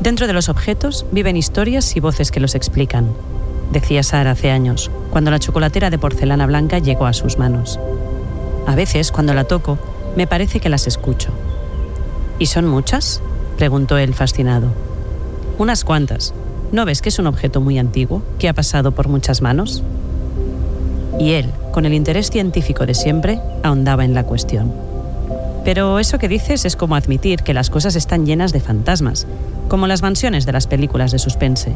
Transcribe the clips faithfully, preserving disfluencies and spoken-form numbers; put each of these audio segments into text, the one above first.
Dentro de los objetos viven historias y voces que los explican, decía Sara hace años, cuando la chocolatera de porcelana blanca llegó a sus manos. A veces, cuando la toco, me parece que las escucho. ¿Y son muchas?, preguntó él fascinado. Unas cuantas. ¿No ves que es un objeto muy antiguo, que ha pasado por muchas manos? Y él, con el interés científico de siempre, ahondaba en la cuestión. Pero eso que dices es como admitir que las cosas están llenas de fantasmas, como las mansiones de las películas de suspense.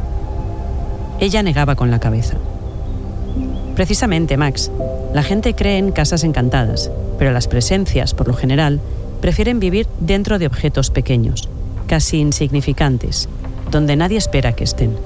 Ella negaba con la cabeza. Precisamente, Max, la gente cree en casas encantadas, pero las presencias, por lo general, prefieren vivir dentro de objetos pequeños, casi insignificantes, donde nadie espera que estén.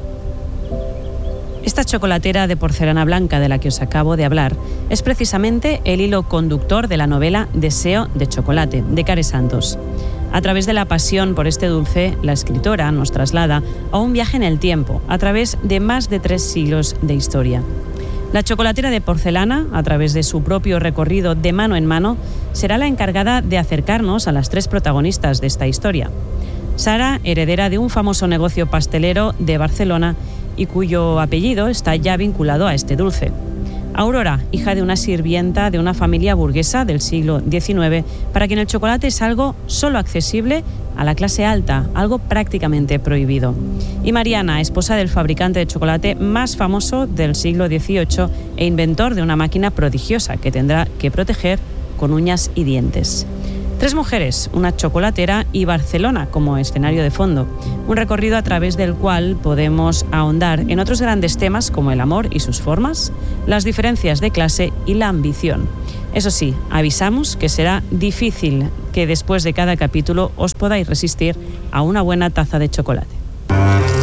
Esta chocolatera de porcelana blanca de la que os acabo de hablar es precisamente el hilo conductor de la novela Deseo de chocolate, de Care Santos. A través de la pasión por este dulce, la escritora nos traslada a un viaje en el tiempo, a través de más de tres siglos de historia. La chocolatera de porcelana, a través de su propio recorrido de mano en mano, será la encargada de acercarnos a las tres protagonistas de esta historia. Sara, heredera de un famoso negocio pastelero de Barcelona y cuyo apellido está ya vinculado a este dulce. Aurora, hija de una sirvienta de una familia burguesa del siglo diecinueve, para quien el chocolate es algo solo accesible a la clase alta, algo prácticamente prohibido. Y Mariana, esposa del fabricante de chocolate más famoso del siglo dieciocho e inventor de una máquina prodigiosa que tendrá que proteger con uñas y dientes. Tres mujeres, una chocolatera y Barcelona como escenario de fondo. Un recorrido a través del cual podemos ahondar en otros grandes temas como el amor y sus formas, las diferencias de clase y la ambición. Eso sí, avisamos que será difícil que después de cada capítulo os podáis resistir a una buena taza de chocolate.